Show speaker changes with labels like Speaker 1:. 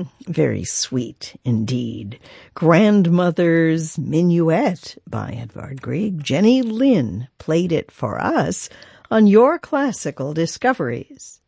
Speaker 1: Very sweet indeed. Grandmother's Minuet by Edvard Grieg. Jenny Lind played it for us on Your Classical Discoveries.